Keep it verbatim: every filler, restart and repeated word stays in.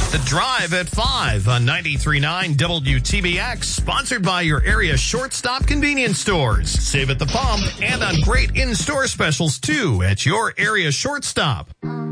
The Drive at five on ninety-three point nine W T B X, sponsored by your area Shortstop convenience stores. Save at the pump and on great in-store specials, too, at your area Shortstop.